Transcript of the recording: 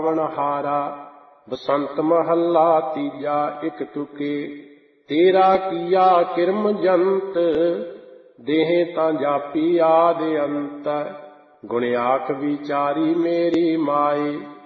ਹਾਰਾ। ਬਸੰਤ ਮਹੱਲਾ ਤੀਜਾ। ਇਕ ਤੁਕੇ ਤੇਰਾ ਕੀਆ ਕਿਰਮ ਜੰਤ, ਦੇਹ ਤਾਂ ਜਾਪੀ ਆਦਿ ਅੰਤ। ਗੁਣ ਆਖ ਵਿਚਾਰੀ ਮੇਰੀ ਮਾਏ,